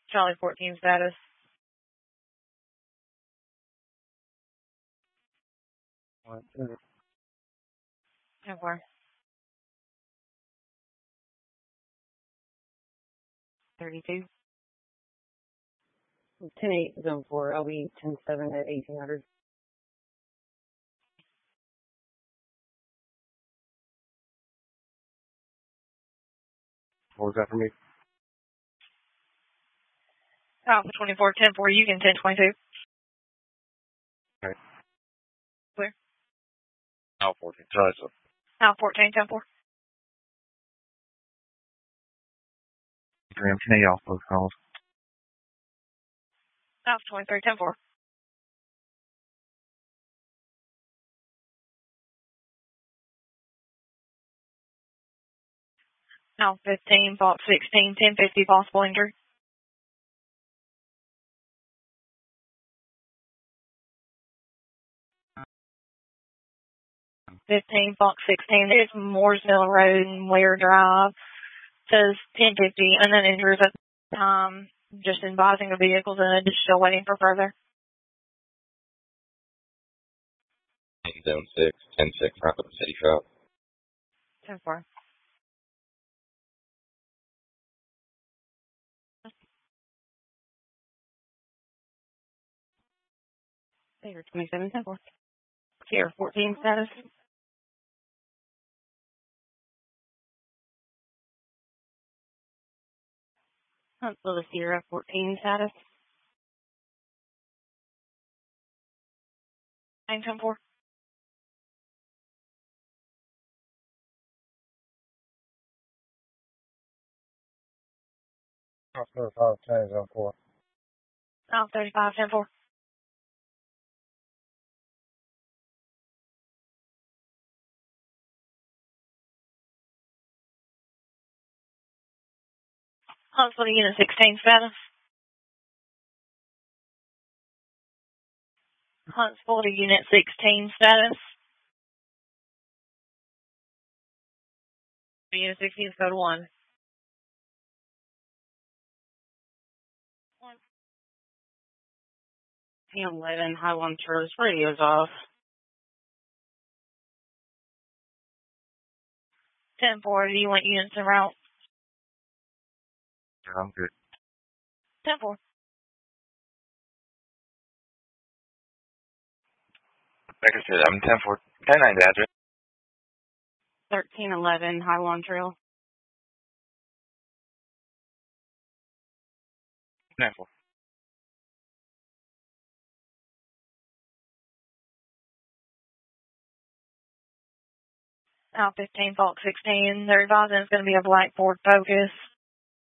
Charlie 14 status. 10-4. 32. 10-8, zone 4. I'll be 10-7 at 1800. What was that for me? Alpha 24, 10-4, you can 10-22. Okay. Clear. Alpha 14, sorry, so. Alpha 14, 10-4. Graham, can I off those calls? Alpha 23, 10-4. Alpha 15, Fox 16, 1050, possible injury. Fox 16, it's Mooresville Road and Ware Drive. Says 1050, and then injuries at the time. Just advising the vehicles and just still waiting for further. Zone 6, 10-6, Rapid City Shop. 10-4. Sierra 27, 10-4. Sierra 14 status. Huntsville to Sierra 14 status. 9-10-4. Hospital 510, zone 4. Alpha 35, 10-4. Huntsville to Unit 16 status. Huntsville to Unit 16 status. Unit 16 is code 1. 10-11, high 1 Charlie's radio's off. 10-4, do you want units en route? Yeah, I'm good. 10-4. Like I said, I'm 10-4, 10-9 address. 13-11, high 1 Trail. 9-4. Alpha 15, Fox 16. They're advising it's going to be a black Ford Focus.